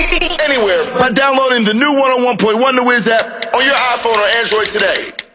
anywhere by downloading the new 101.1 The Wiz app on your iPhone or Android today.